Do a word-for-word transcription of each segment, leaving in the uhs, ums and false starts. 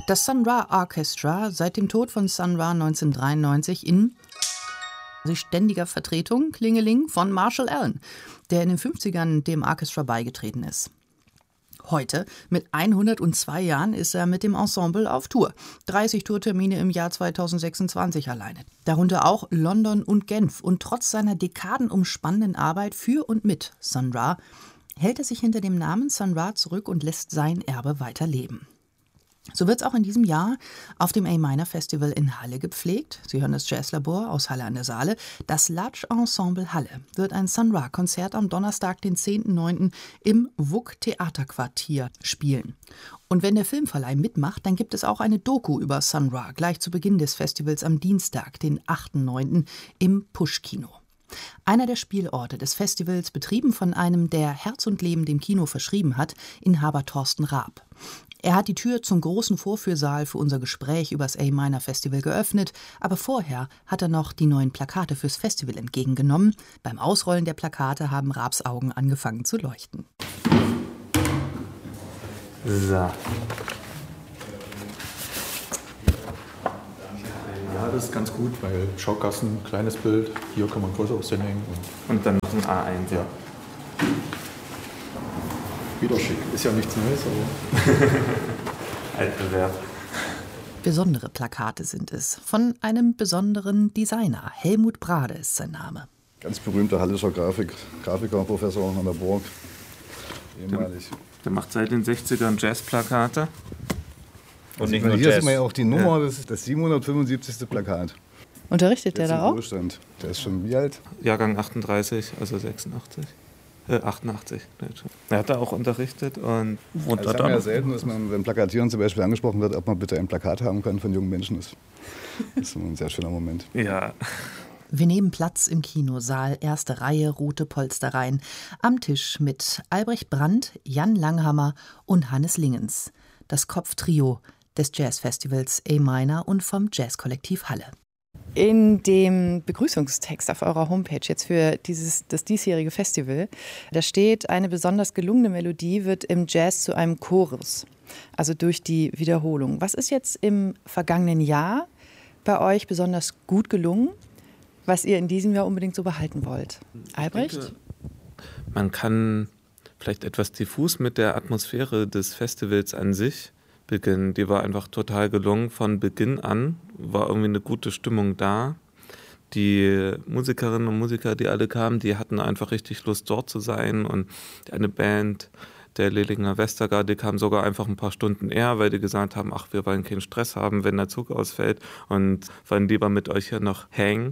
Das Sun Ra Orchestra, seit dem Tod von Sun Ra neunzehnhundertdreiundneunzig in ständiger Vertretung, Klingeling, von Marshall Allen, der in den fünfzigern dem Orchestra beigetreten ist. Heute, mit hundertzwei Jahren, ist er mit dem Ensemble auf Tour. dreißig Tourtermine im Jahr zweitausendsechsundzwanzig alleine. Darunter auch London und Genf. Und trotz seiner dekadenumspannenden Arbeit für und mit Sun Ra hält er sich hinter dem Namen Sun Ra zurück und lässt sein Erbe weiterleben. So wird es auch in diesem Jahr auf dem A-Minor Festival in Halle gepflegt. Sie hören das Jazzlabor aus Halle an der Saale. Das Latsch Ensemble Halle wird ein Sun Ra-Konzert am Donnerstag, den zehnten neunten im W U K Theaterquartier spielen. Und wenn der Filmverleih mitmacht, dann gibt es auch eine Doku über Sun Ra, gleich zu Beginn des Festivals am Dienstag, den achten neunten im Pusch-Kino. Einer der Spielorte des Festivals, betrieben von einem, der Herz und Leben dem Kino verschrieben hat, Inhaber Thorsten Raab. Er hat die Tür zum großen Vorführsaal für unser Gespräch über das A-Minor Festival geöffnet, aber vorher hat er noch die neuen Plakate fürs Festival entgegengenommen. Beim Ausrollen der Plakate haben Raabs Augen angefangen zu leuchten. So. Ja, das ist ganz gut, weil Schaukasten, kleines Bild, hier kann man größer aussehen. Und dann noch ein A eins. Ja. Wieder schick. Ist ja nichts Neues, aber Altbewerb. Besondere Plakate sind es. Von einem besonderen Designer. Helmut Brade ist sein Name. Ganz berühmter hallischer Grafik, Grafiker, Professor an der Burg. Ehemalig. Der, der macht seit den sechzigern Jazzplakate. Und nicht nur hier Jazz. Sieht man ja auch die Nummer, das ist das siebenhundertfünfundsiebzigste Plakat. Unterrichtet der, der da auch? Ruhestand. Der ist schon wie alt? Jahrgang achtunddreißig, also sechsundachtzig. Äh, achtundachtzig. Er hat da auch unterrichtet. Und, und also das haben wir ja selten, dass man, wenn Plakatieren zum Beispiel angesprochen wird, ob man bitte ein Plakat haben kann von jungen Menschen. Das ist ein sehr schöner Moment. Ja. Wir nehmen Platz im Kinosaal, erste Reihe, rote Polstereien. Am Tisch mit Albrecht Brandt, Jan Langhammer und Hannes Lingens. Das Kopftrio des Jazzfestivals A-Minor und vom Jazzkollektiv Halle. In dem Begrüßungstext auf eurer Homepage jetzt für dieses, das diesjährige Festival, da steht, eine besonders gelungene Melodie wird im Jazz zu einem Chorus, also durch die Wiederholung. Was ist jetzt im vergangenen Jahr bei euch besonders gut gelungen, was ihr in diesem Jahr unbedingt so behalten wollt? Albrecht? Denke, man kann vielleicht etwas diffus mit der Atmosphäre des Festivals an sich beginnen. Die war einfach total gelungen von Beginn an, war irgendwie eine gute Stimmung da. Die Musikerinnen und Musiker, die alle kamen, die hatten einfach richtig Lust, dort zu sein. Und eine Band, der Lelinger Westergaard, die kam sogar einfach ein paar Stunden eher, weil die gesagt haben, ach, wir wollen keinen Stress haben, wenn der Zug ausfällt und wollen lieber mit euch hier noch hängen.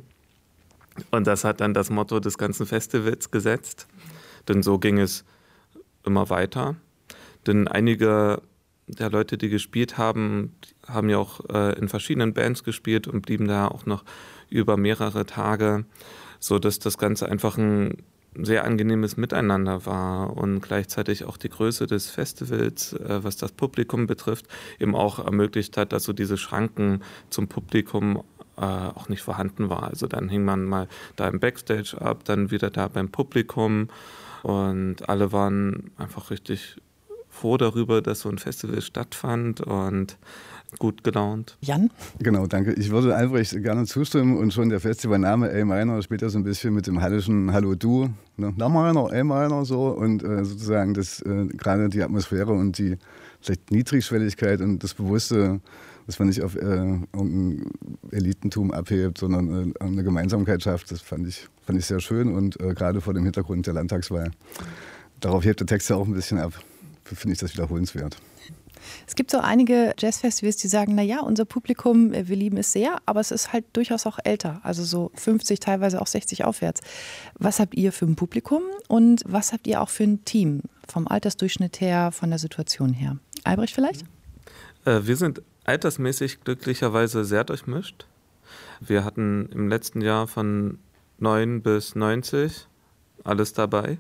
Und das hat dann das Motto des ganzen Festivals gesetzt. Denn so ging es immer weiter. Denn einige der Leute, die gespielt haben, haben ja auch äh, in verschiedenen Bands gespielt und blieben da auch noch über mehrere Tage, sodass das Ganze einfach ein sehr angenehmes Miteinander war und gleichzeitig auch die Größe des Festivals, äh, was das Publikum betrifft, eben auch ermöglicht hat, dass so diese Schranken zum Publikum äh, auch nicht vorhanden war. Also dann hing man mal da im Backstage ab, dann wieder da beim Publikum und alle waren einfach richtig froh darüber, dass so ein Festival stattfand und gut gelaunt. Jan? Genau, danke. Ich würde Albrecht gerne zustimmen und schon der Festivalname A-Minor spielt ja so ein bisschen mit dem hallischen Hallo Du, ne? A-Minor, A-Minor so und äh, sozusagen das äh, gerade die Atmosphäre und die vielleicht Niedrigschwelligkeit und das Bewusste, dass man nicht auf äh, irgendein Elitentum abhebt, sondern äh, eine Gemeinsamkeit schafft, das fand ich, fand ich sehr schön und äh, gerade vor dem Hintergrund der Landtagswahl. Darauf hebt der Text ja auch ein bisschen ab. Finde ich das wiederholenswert. Es gibt so einige Jazzfestivals, die sagen, naja, unser Publikum, wir lieben es sehr, aber es ist halt durchaus auch älter, also so fünfzig, teilweise auch sechzig aufwärts. Was habt ihr für ein Publikum und was habt ihr auch für ein Team, vom Altersdurchschnitt her, von der Situation her? Albrecht vielleicht? Äh, wir sind altersmäßig glücklicherweise sehr durchmischt. Wir hatten im letzten Jahr von neun bis neunzig alles dabei.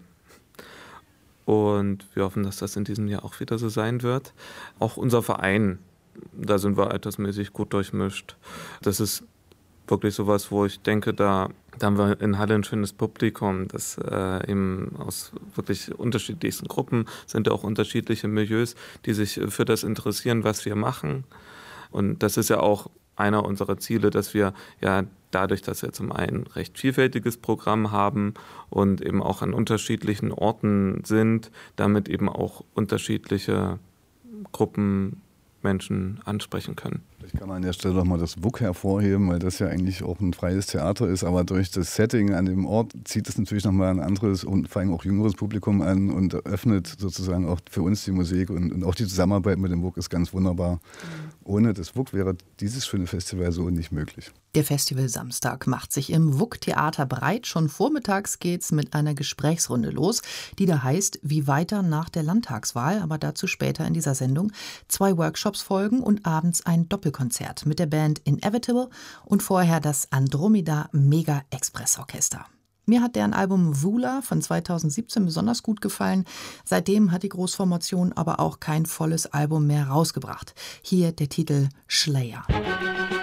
Und wir hoffen, dass das in diesem Jahr auch wieder so sein wird. Auch unser Verein, da sind wir altersmäßig gut durchmischt. Das ist wirklich sowas, wo ich denke, da, da haben wir in Halle ein schönes Publikum, das äh, eben aus wirklich unterschiedlichsten Gruppen sind, auch unterschiedliche Milieus, die sich für das interessieren, was wir machen. Und das ist ja auch einer unserer Ziele, dass wir ja dadurch, dass wir zum einen recht vielfältiges Programm haben und eben auch an unterschiedlichen Orten sind, damit eben auch unterschiedliche Gruppen Menschen ansprechen können. Vielleicht kann man an der Stelle noch mal das W U K hervorheben, weil das ja eigentlich auch ein freies Theater ist, aber durch das Setting an dem Ort zieht es natürlich nochmal ein anderes und vor allem auch jüngeres Publikum an und öffnet sozusagen auch für uns die Musik und, und auch die Zusammenarbeit mit dem W U K ist ganz wunderbar. Mhm. Ohne das W U K wäre dieses schöne Festival so nicht möglich. Der Festival Samstag macht sich im W U K-Theater breit. Schon vormittags geht's mit einer Gesprächsrunde los, die da heißt, wie weiter nach der Landtagswahl, aber dazu später in dieser Sendung. Zwei Workshops folgen und abends ein Doppelkonzert mit der Band Inevitable und vorher das Andromeda Mega Express Orchester. Mir hat deren Album Vula von zweitausendsiebzehn besonders gut gefallen. Seitdem hat die Großformation aber auch kein volles Album mehr rausgebracht. Hier der Titel Schlayer.